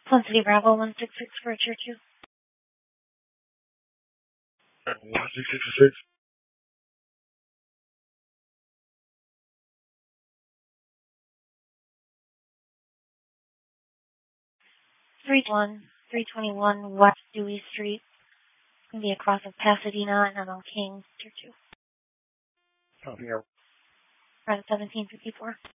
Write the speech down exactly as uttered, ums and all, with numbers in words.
Sun City Bravo one six six for Tier two. one six six six. three one, three twenty-one West Dewey Street. It's going to be across of Pasadena and M L King, Tier two. Copy out. Private seventeen fifty-four.